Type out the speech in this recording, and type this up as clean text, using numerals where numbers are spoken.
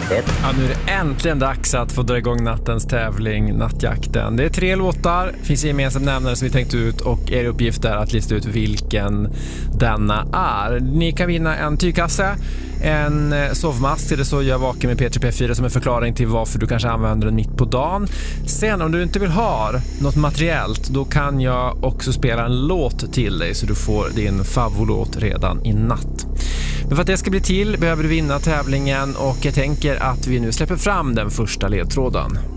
Ja, nu är det äntligen dags att få dra igång nattens tävling, Nattjakten. Det är 3 låtar, finns en gemensam nämnare som vi tänkt ut och er uppgift är att lista ut vilken denna är. Ni kan vinna en tygkasse, en sovmask till det så jag vaken med P3 P4 som en förklaring till varför du kanske använder den mitt på dagen. Sen om du inte vill ha något materiellt, då kan jag också spela en låt till dig så du får din favoritlåt redan i natt. Men för att det ska bli till behöver du vinna tävlingen och jag tänker att vi nu släpper fram den första ledtråden.